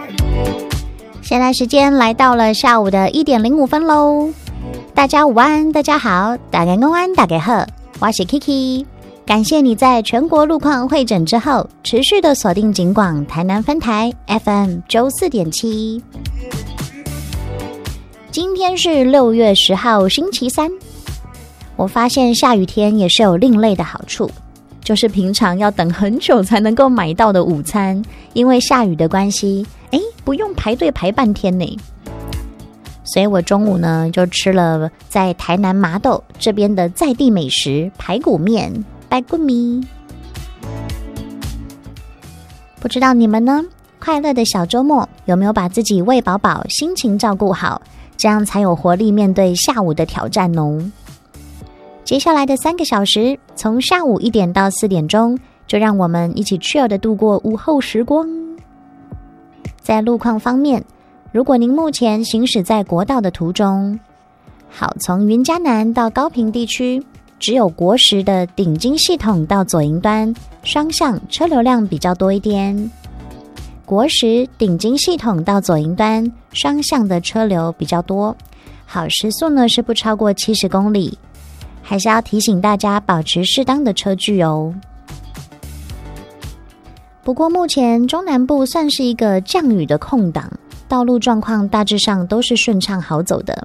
现在时间来到了下午的1点05分喽。大家午安，大家好，大家午安，大家好，我是 Kiki。感谢你在全国路况会诊之后，持续的锁定警广台南分台 FM 94.7。今天是6月10号星期三。我发现下雨天也是有另类的好处，就是平常要等很久才能够买到的午餐，因为下雨的关系，不用排队排半天呢。所以我中午呢就吃了在台南麻豆这边的在地美食排骨面排骨米。不知道你们呢，快乐的小周末有没有把自己喂饱饱，心情照顾好，这样才有活力面对下午的挑战哦。接下来的3个小时，从下午1点到4点钟，就让我们一起 chill 的度过午后时光。在路况方面，如果您目前行驶在国道的途中，好，从云嘉南到高屏地区，只有国十的顶金系统到左营端双向车流量比较多一点。国十顶金系统到左营端双向的车流比较多，好，时速呢是不超过70公里，还是要提醒大家保持适当的车距哦。不过目前中南部算是一个降雨的空档，道路状况大致上都是顺畅好走的。